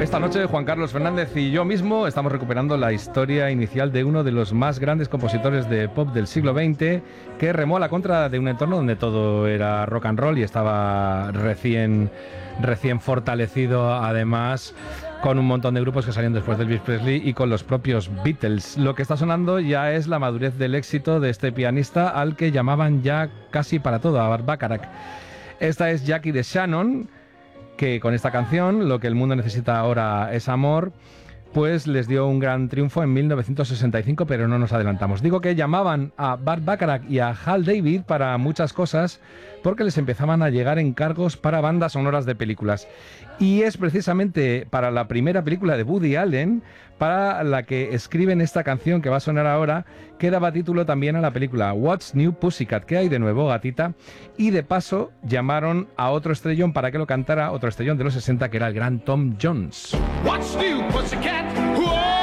Esta noche Juan Carlos Fernández y yo mismo estamos recuperando la historia inicial de uno de los más grandes compositores de pop del siglo XX, que remó a la contra de un entorno donde todo era rock and roll y estaba recién fortalecido, además, con un montón de grupos que salían después de Elvis Presley y con los propios Beatles. Lo que está sonando ya es la madurez del éxito de este pianista al que llamaban ya casi para todo, a Burt Bacharach. Esta es Jackie DeShannon, que con esta canción, Lo que el mundo necesita ahora es amor, pues les dio un gran triunfo en 1965, pero no nos adelantamos. Digo que llamaban a Burt Bacharach y a Hal David para muchas cosas porque les empezaban a llegar encargos para bandas sonoras de películas. Y es precisamente para la primera película de Woody Allen para la que escriben esta canción que va a sonar ahora, que daba título también a la película What's New Pussycat, ¿qué hay de nuevo, gatita? Y de paso llamaron a otro estrellón para que lo cantara, otro estrellón de los 60, que era el gran Tom Jones. What's new, pussycat? Whoa!